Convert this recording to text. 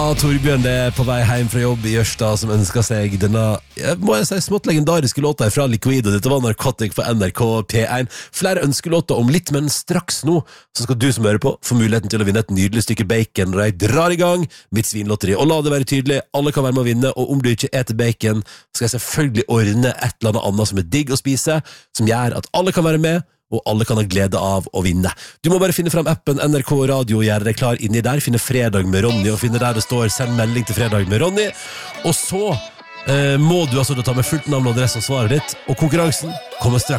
Torbjørn det på vei hjem fra jobb i Ørsta som ønsker seg denne, må jeg si, smått legendariske låta fra Liquid, og dette var Narcotic på NRK P1. Flere ønskelåter om litt, men straks nå så skal du som hører på få muligheten til å vinne et nydelig stykke bacon når jeg drar i gang mitt svinlotteri. Og la det være tydelig, alle kan være med å vinne, og om du ikke eter bacon, skal jeg selvfølgelig ordne et eller annet som digg å spise, som gjør at alle kan være med, og alle kan ha glede av å vinne. Du må bare finne frem appen NRK Radio og gjøre deg klar inni der, finne Fredag med Ronny, og finne der det står send melding til Fredag med Ronny, og så må du altså ta med fullt navn og adresse og svaret ditt, og konkurransen kommer straks.